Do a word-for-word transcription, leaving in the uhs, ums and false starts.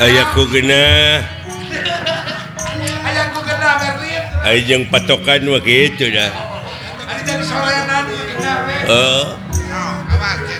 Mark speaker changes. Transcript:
Speaker 1: Ayahku gena Ayang patokan waktu itu dah. Oh.